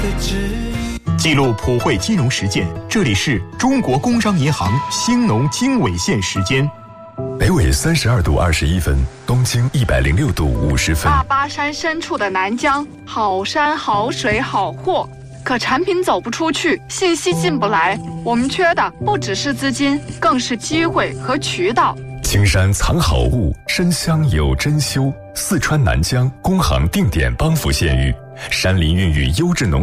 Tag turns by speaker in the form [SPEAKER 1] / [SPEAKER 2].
[SPEAKER 1] 指引。
[SPEAKER 2] 记录普惠金融实践，这里是中国工商银行兴农经纬线时间。
[SPEAKER 3] 北纬32度21分，东经106度50分。
[SPEAKER 4] 大巴山深处的南疆，好山好水好货，可产品走不出去，信息进不来。我们缺的不只是资金，更是机会和渠道。
[SPEAKER 3] 青山藏好物，深乡有珍馐。四川南疆工行定点帮扶县域，山林孕育优质农